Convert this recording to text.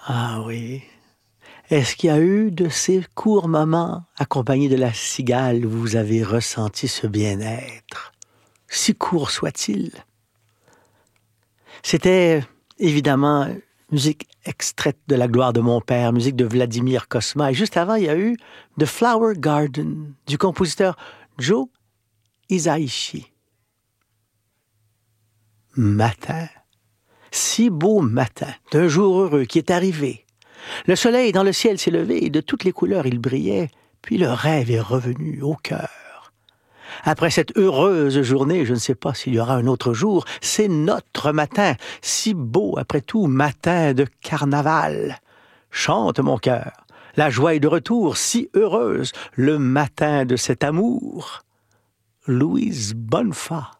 Ah oui. Est-ce qu'il y a eu de ces courts moments accompagnés de la cigale où vous avez ressenti ce bien-être? Si court soit-il. C'était évidemment musique extraite de La gloire de mon père, musique de Vladimir Cosma. Et juste avant, il y a eu The Flower Garden du compositeur Joe Hisaishi. Matin, si beau matin, d'un jour heureux qui est arrivé. Le soleil dans le ciel s'est levé et de toutes les couleurs il brillait, puis le rêve est revenu au cœur. Après cette heureuse journée, je ne sais pas s'il y aura un autre jour, c'est notre matin, si beau après tout, matin de carnaval. Chante mon cœur, la joie est de retour, si heureuse, le matin de cet amour. Louise Bonnefa.